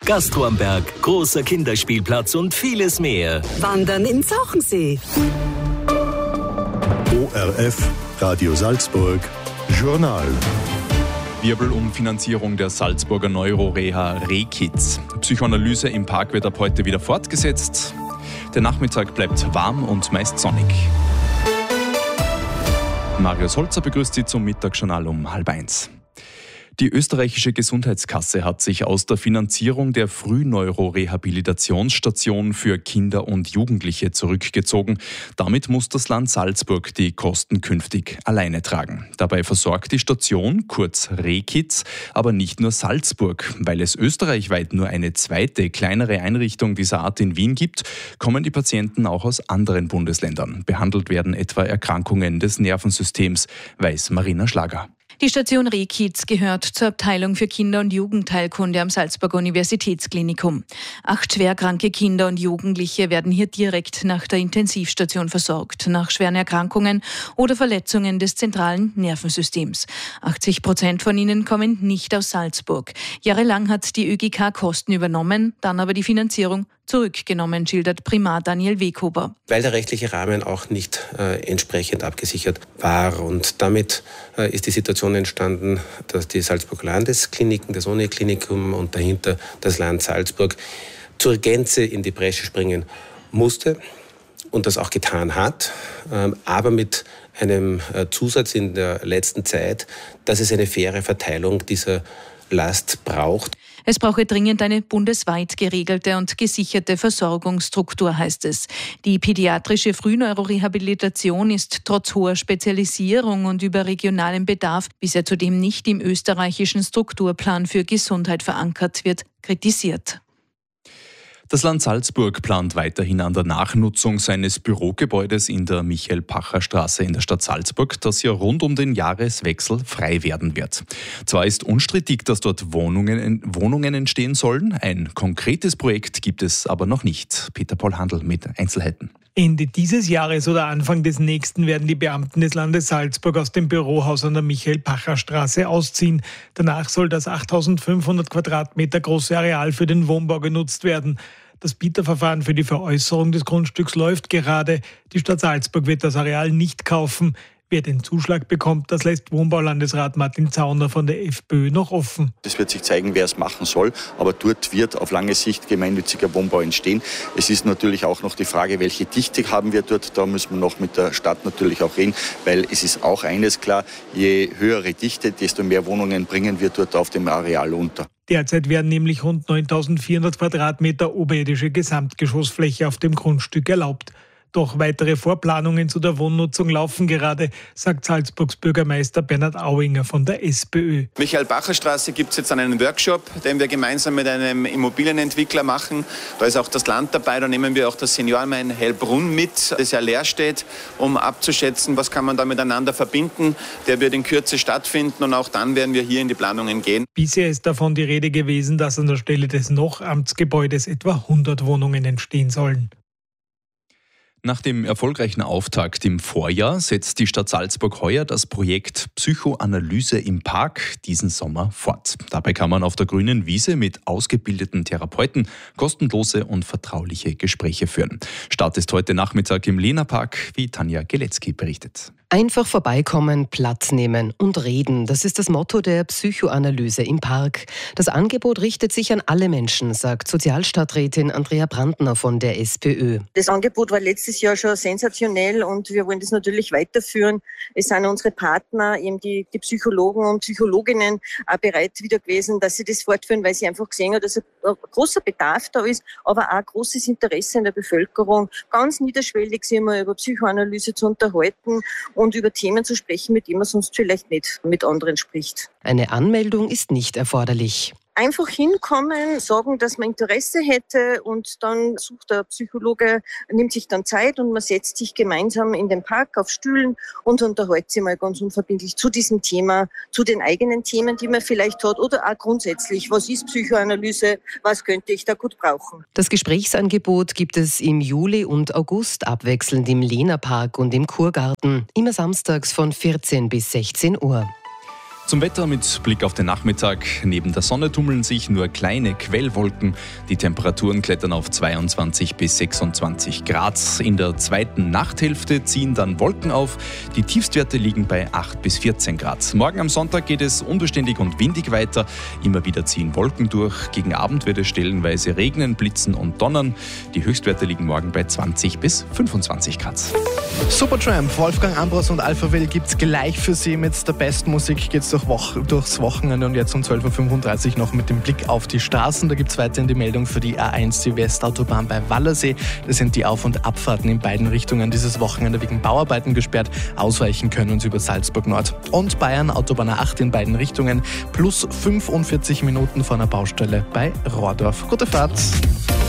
Gastro am Berg, großer Kinderspielplatz und vieles mehr. Wandern in Zauchensee. ORF, Radio Salzburg, Journal. Wirbel um Finanzierung der Salzburger Neuroreha Rehkids. Psychoanalyse im Park wird ab heute wieder fortgesetzt. Der Nachmittag bleibt warm und meist sonnig. Marius Holzer begrüßt Sie zum Mittagsjournal um 12:30. Die österreichische Gesundheitskasse hat sich aus der Finanzierung der Frühneurorehabilitationsstation für Kinder und Jugendliche zurückgezogen. Damit muss das Land Salzburg die Kosten künftig alleine tragen. Dabei versorgt die Station, kurz Rehkids, aber nicht nur Salzburg. Weil es österreichweit nur eine zweite, kleinere Einrichtung dieser Art in Wien gibt, kommen die Patienten auch aus anderen Bundesländern. Behandelt werden etwa Erkrankungen des Nervensystems, weiß Marina Schlager. Die Station Rehkids gehört zur Abteilung für Kinder- und Jugendheilkunde am Salzburger Universitätsklinikum. 8 schwerkranke Kinder und Jugendliche werden hier direkt nach der Intensivstation versorgt, nach schweren Erkrankungen oder Verletzungen des zentralen Nervensystems. 80% von ihnen kommen nicht aus Salzburg. Jahrelang hat die ÖGK Kosten übernommen, dann aber die Finanzierung zurückgenommen, schildert Primar Daniel Weghuber. Weil der rechtliche Rahmen auch nicht entsprechend abgesichert war. Und damit ist die Situation entstanden, dass die Salzburger Landeskliniken, das ONE-Klinikum und dahinter das Land Salzburg zur Gänze in die Bresche springen musste und das auch getan hat, aber mit einem Zusatz in der letzten Zeit, dass es eine faire Verteilung dieser Last braucht. Es brauche dringend eine bundesweit geregelte und gesicherte Versorgungsstruktur, heißt es. Die pädiatrische Frühneurorehabilitation ist trotz hoher Spezialisierung und überregionalem Bedarf bisher zudem nicht im österreichischen Strukturplan für Gesundheit verankert, wird kritisiert. Das Land Salzburg plant weiterhin an der Nachnutzung seines Bürogebäudes in der Michael-Pacher-Straße in der Stadt Salzburg, das ja rund um den Jahreswechsel frei werden wird. Zwar ist unstrittig, dass dort Wohnungen entstehen sollen, ein konkretes Projekt gibt es aber noch nicht. Peter Paul Handl mit Einzelheiten. Ende dieses Jahres oder Anfang des nächsten werden die Beamten des Landes Salzburg aus dem Bürohaus an der Michael-Pacher-Straße ausziehen. Danach soll das 8.500 Quadratmeter große Areal für den Wohnbau genutzt werden. Das Bieterverfahren für die Veräußerung des Grundstücks läuft gerade. Die Stadt Salzburg wird das Areal nicht kaufen. Wer den Zuschlag bekommt, das lässt Wohnbaulandesrat Martin Zauner von der FPÖ noch offen. Es wird sich zeigen, wer es machen soll, aber dort wird auf lange Sicht gemeinnütziger Wohnbau entstehen. Es ist natürlich auch noch die Frage, welche Dichte haben wir dort. Da müssen wir noch mit der Stadt natürlich auch reden, weil es ist auch eines klar, je höhere Dichte, desto mehr Wohnungen bringen wir dort auf dem Areal unter. Derzeit werden nämlich rund 9.400 Quadratmeter oberirdische Gesamtgeschossfläche auf dem Grundstück erlaubt. Doch weitere Vorplanungen zu der Wohnnutzung laufen gerade, sagt Salzburgs Bürgermeister Bernhard Auinger von der SPÖ. Michael-Pacher-Straße gibt es jetzt einen Workshop, den wir gemeinsam mit einem Immobilienentwickler machen. Da ist auch das Land dabei, da nehmen wir auch das Seniorenheim Heilbrunn mit, das ja leer steht, um abzuschätzen, was kann man da miteinander verbinden. Der wird in Kürze stattfinden und auch dann werden wir hier in die Planungen gehen. Bisher ist davon die Rede gewesen, dass an der Stelle des Noch-Amtsgebäudes etwa 100 Wohnungen entstehen sollen. Nach dem erfolgreichen Auftakt im Vorjahr setzt die Stadt Salzburg heuer das Projekt Psychoanalyse im Park diesen Sommer fort. Dabei kann man auf der grünen Wiese mit ausgebildeten Therapeuten kostenlose und vertrauliche Gespräche führen. Start ist heute Nachmittag im Lehner-Park, wie Tanja Geletzky berichtet. Einfach vorbeikommen, Platz nehmen und reden. Das ist das Motto der Psychoanalyse im Park. Das Angebot richtet sich an alle Menschen, sagt Sozialstadträtin Andrea Brandner von der SPÖ. Das Angebot war letztes Jahr schon sensationell und wir wollen das natürlich weiterführen. Es sind unsere Partner, eben die Psychologen und Psychologinnen, auch bereit wieder gewesen, dass sie das fortführen, weil sie einfach gesehen haben, dass ein großer Bedarf da ist, aber auch großes Interesse in der Bevölkerung, ganz niederschwellig sich immer über Psychoanalyse zu unterhalten und über Themen zu sprechen, mit denen man sonst vielleicht nicht mit anderen spricht. Eine Anmeldung ist nicht erforderlich. Einfach hinkommen, sagen, dass man Interesse hätte und dann sucht der Psychologe, nimmt sich dann Zeit und man setzt sich gemeinsam in den Park auf Stühlen und unterhält sich mal ganz unverbindlich zu diesem Thema, zu den eigenen Themen, die man vielleicht hat oder auch grundsätzlich, was ist Psychoanalyse, was könnte ich da gut brauchen. Das Gesprächsangebot gibt es im Juli und August abwechselnd im Lehner-Park und im Kurgarten, immer samstags von 14 bis 16 Uhr. Zum Wetter mit Blick auf den Nachmittag. Neben der Sonne tummeln sich nur kleine Quellwolken. Die Temperaturen klettern auf 22 bis 26 Grad. In der zweiten Nachthälfte ziehen dann Wolken auf. Die Tiefstwerte liegen bei 8 bis 14 Grad. Morgen am Sonntag geht es unbeständig und windig weiter. Immer wieder ziehen Wolken durch. Gegen Abend wird es stellenweise regnen, blitzen und donnern. Die Höchstwerte liegen morgen bei 20 bis 25 Grad. Supertramp, Wolfgang Ambros und Alpha Will gibt's gleich für Sie. Mit der besten Musik geht's durchs Wochenende und jetzt um 12.35 Uhr noch mit dem Blick auf die Straßen. Da gibt's weiterhin die Meldung für die A1, die Westautobahn bei Wallersee. Das sind die Auf- und Abfahrten in beiden Richtungen dieses Wochenende wegen Bauarbeiten gesperrt. Ausweichen können Sie über Salzburg Nord. Und Bayern, Autobahn A8 in beiden Richtungen, plus 45 Minuten vor einer Baustelle bei Rohrdorf. Gute Fahrt!